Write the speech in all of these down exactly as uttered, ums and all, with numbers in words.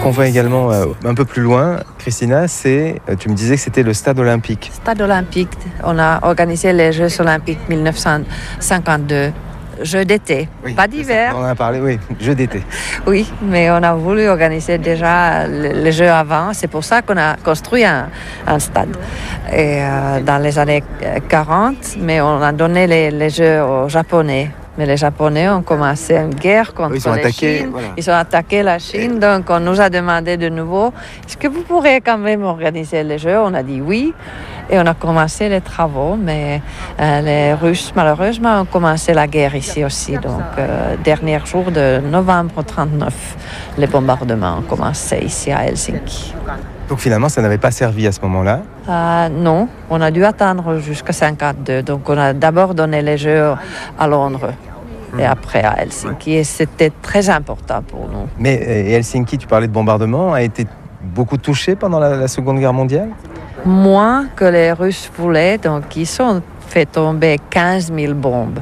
Ce qu'on voit également euh, un peu plus loin, Christina, c'est, tu me disais que c'était le stade olympique. Stade olympique, on a organisé les Jeux olympiques dix-neuf cent cinquante-deux. Jeux d'été, Oui, pas d'hiver. On en a parlé, oui, Jeux d'été. Oui, mais on a voulu organiser déjà les Jeux avant. C'est pour ça qu'on a construit un, un stade. Et euh, dans les années quarante, mais on a donné les, les Jeux aux Japonais. Mais les Japonais ont commencé une guerre contre Ils ont la attaqué, Chine. voilà. Ils ont attaqué la Chine, donc on nous a demandé de nouveau, est-ce que vous pourrez quand même organiser les Jeux? On a dit oui, et on a commencé les travaux, mais euh, les Russes, malheureusement, ont commencé la guerre ici aussi. Donc, euh, dernier jour de novembre trente-neuf, les bombardements ont commencé ici à Helsinki. Donc finalement, ça n'avait pas servi à ce moment-là. Euh, non, on a dû attendre jusqu'à cinquante-deux. Donc on a d'abord donné les Jeux à Londres et après à Helsinki. Et c'était très important pour nous. Mais et Helsinki, tu parlais de bombardement, a été beaucoup touché pendant la, la Seconde Guerre mondiale? Moins que les Russes voulaient. Donc ils ont fait tomber quinze mille bombes.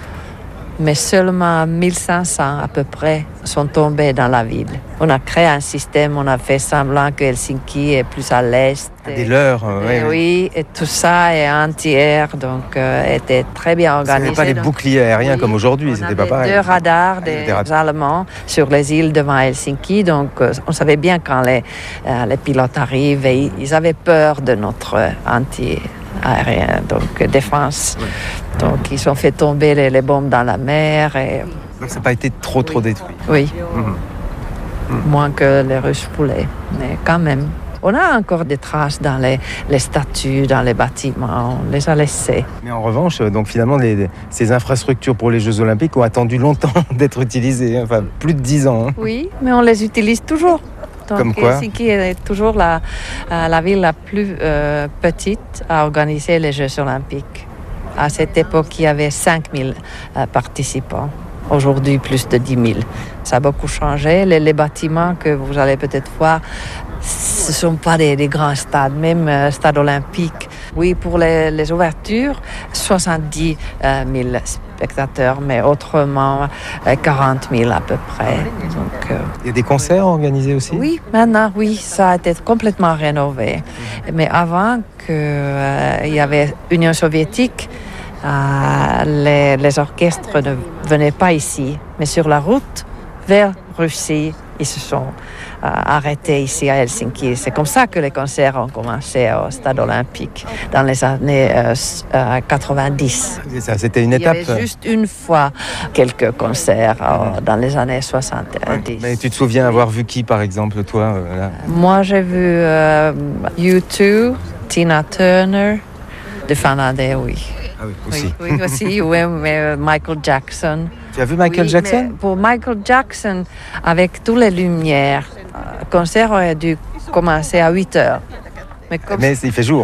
Mais seulement mille cinq cents à peu près sont tombés dans la ville. On a créé un système, on a fait semblant que Helsinki est plus à l'est. Des leurres, et, oui. Oui, et tout ça est anti-air, donc euh, était très bien organisé. Ce n'était pas des donc, boucliers aériens oui, comme aujourd'hui, on c'était avait pas pareil. deux radars des, des radars. Allemands sur les îles devant Helsinki, donc euh, on savait bien quand les, euh, les pilotes arrivent et ils avaient peur de notre anti aérien, donc défense. Oui. Donc ils ont fait tomber les, les bombes dans la mer. Et... Donc ça n'a pas été trop trop détruit. Oui, Mmh. Mmh. moins que les Russes voulaient, mais quand même. On a encore des traces dans les, les statues, dans les bâtiments, on les a laissés. Mais en revanche, donc finalement, les, ces infrastructures pour les Jeux Olympiques ont attendu longtemps d'être utilisées, enfin plus de dix ans. Hein. Oui, mais on les utilise toujours. Donc, Comme quoi? Helsinki est toujours la, la ville la plus euh, petite à organiser les Jeux olympiques. À cette époque, il y avait cinq mille euh, participants. Aujourd'hui, plus de dix mille. Ça a beaucoup changé. Les, les bâtiments que vous allez peut-être voir, ce ne sont pas des, des grands stades, même euh, stade olympique. Oui, pour les, les ouvertures, soixante-dix mille spectateurs, mais autrement, euh, quarante mille à peu près. Donc, euh, Il y a des concerts organisés aussi? Oui, maintenant, oui, ça a été complètement rénové. Mais avant qu'il euh, y avait l'Union soviétique, euh, les, les orchestres ne venaient pas ici. Mais sur la route vers Russie, ils se sont euh, arrêtés ici à Helsinki. C'est comme ça que les concerts ont commencé au stade olympique dans les années euh, euh, quatre-vingt-dix. C'est ça, c'était une étape. Il y avait juste une fois quelques concerts euh, dans les années soixante-dix. Ouais. Mais tu te souviens avoir vu qui, par exemple, toi euh, là? Moi, j'ai vu euh, U deux, Tina Turner, de Finlandais, oui. Ah oui, aussi. Oui, oui, aussi, oui, mais euh, Michael Jackson. Tu as vu Michael Oui, Jackson? Pour Michael Jackson, avec toutes les lumières, le concert aurait dû commencer à huit heures. Mais, comme Mais il fait jour.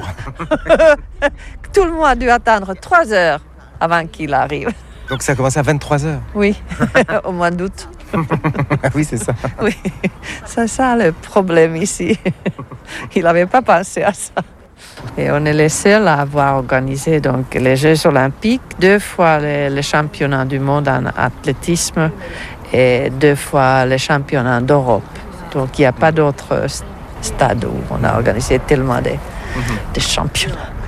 tout le monde a dû attendre trois heures avant qu'il arrive. Donc ça commence à vingt-trois heures. Oui, au mois d'août. Ah oui, c'est ça. Oui, c'est ça le problème ici. Il n'avait pas pensé à ça. Et on est les seuls à avoir organisé donc, les Jeux olympiques, deux fois les, les championnats du monde en athlétisme et deux fois les championnats d'Europe. Donc il n'y a pas d'autres stades où on a organisé tellement de, de championnats.